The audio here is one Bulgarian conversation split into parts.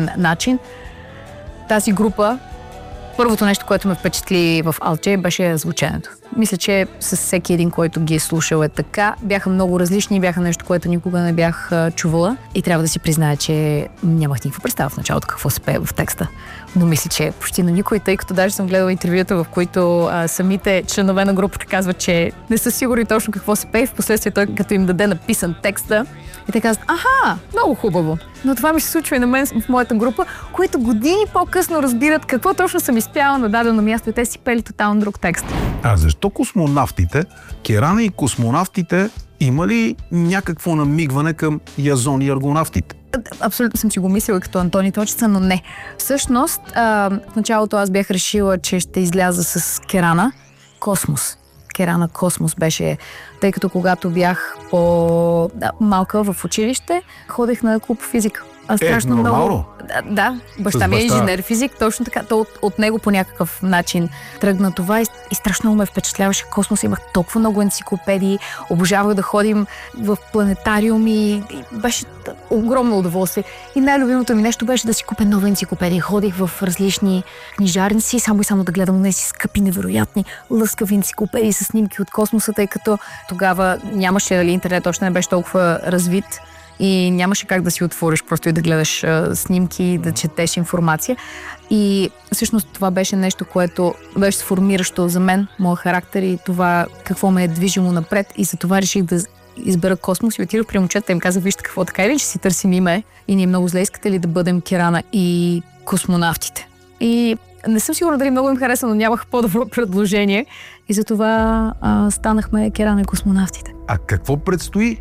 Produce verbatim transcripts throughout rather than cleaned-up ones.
различен начин. Тази група, първото нещо, което ме впечатли в Alt-J, беше звученето. Мисля, че с всеки един, който ги е слушал е така. Бяха много различни, бяха нещо, което никога не бях а, чувала. И трябва да си призная, че нямах никаква представа в началото какво се пее в текста. Но мисля, че почти на никой, тъй като даже съм гледала интервюта, в които а, самите членове на групата казват, че не са сигурни точно какво се пее. Впоследствие той, като им даде написан текста, и те казват: аха, много хубаво. Но това ми се случва и на мен в моята група, които години по-късно разбират какво точно съм изпяла на дадено място и те си пели тотално друг текст. А защо космонавтите, Керана и космонавтите, има ли някакво намигване към Язон и аргонавтите? Абсолютно съм си го мислила като Антони Точица, но не. Всъщност, а, в началото аз бях решила, че ще изляза с Керана. Космос. Керана Космос беше, тъй като когато бях по-малка в училище, ходех на клуб физика. А страшно е, много. Да, да, баща ми е инженер физик, точно така. То от, от него по някакъв начин тръгна това и, и страшно много ме впечатляваше Космос. Имах толкова много енциклопедии, обожавах да ходим в планетариуми и беше огромно удоволствие. И най-любимото ми нещо беше да си купя нова енциклопедия. Ходих в различни книжарници, само и само да гледам тези скъпи, невероятни, лъскави енциклопедии с снимки от Космоса, тъй като тогава нямаше, нали, интернет още не беше толкова развит. И нямаше как да си отвориш просто и да гледаш а, снимки, да четеш информация. И всъщност това беше нещо, което беше сформиращо за мен, моят характер и това какво ме е движило напред. И за това реших да избера Космос и отидох при момчета и им казах: вижте какво, така или че си търсим име и ни е много зле, искате ли да бъдем Керана и космонавтите? И не съм сигурна дали много им хареса, но нямах по-добро предложение. И затова а, станахме Керана и космонавтите. А какво предстои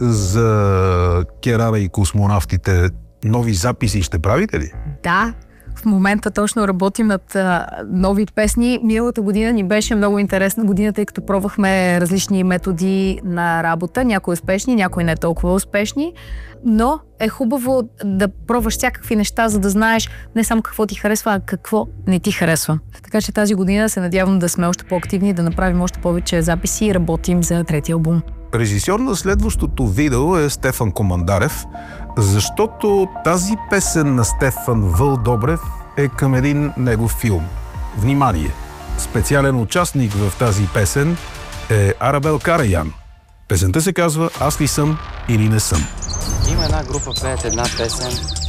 за Керана и космонавтите? Нови записи ще правите ли? Да, в момента точно работим над а, нови песни. Миналата година ни беше много интересна година, тъй като пробвахме различни методи на работа. Някои успешни, някои не толкова успешни. Но е хубаво да пробваш всякакви неща, за да знаеш не само какво ти харесва, а какво не ти харесва. Така че тази година се надявам да сме още по-активни, да направим още повече записи и работим за третия албум. Режисьор на следващото видео е Стефан Командарев, защото тази песен на Стефан Вълдобрев е към един негов филм. Внимание! Специален участник в тази песен е Арабел Караян. Песента се казва "Аз ли съм или не съм". Има една група, пеят една песен